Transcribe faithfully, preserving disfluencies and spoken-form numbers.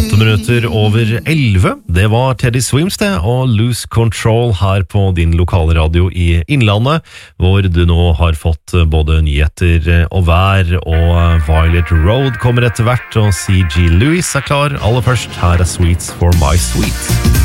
Åtte minutter over elleve. Det var Teddy Swims det, og Lose Control her på din lokale radio i Innlandet, hvor du nå har fått både nyheter og vær, og Violet Road kommer etter hvert, og C G Lewis er klar. Aller først, her er Sweets for My Sweet.